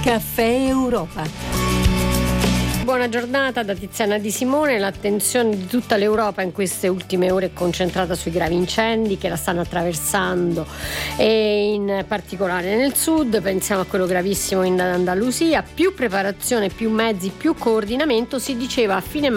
Caffè Europa. Buona giornata da Tiziana Di Simone. L'attenzione di tutta l'Europa in queste ultime ore è concentrata sui gravi incendi che la stanno attraversando, e in particolare nel sud. Pensiamo a quello gravissimo in Andalusia. Più preparazione, più mezzi, più coordinamento, si diceva a fine